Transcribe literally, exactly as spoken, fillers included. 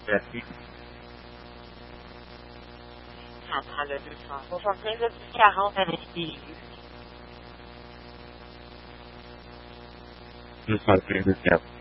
Jesse. Hallo, wovon sind Sie ja hauptsächlich? Nos fazendo certo.